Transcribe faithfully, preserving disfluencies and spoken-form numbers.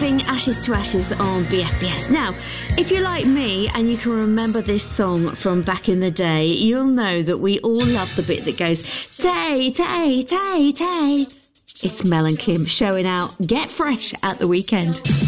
Reading Ashes to Ashes on B F B S. Now, if you're like me and you can remember this song from back in the day, you'll know that we all love the bit that goes, Tay, Tay, Tay, Tay. It's Mel and Kim showing out Get Fresh at the weekend.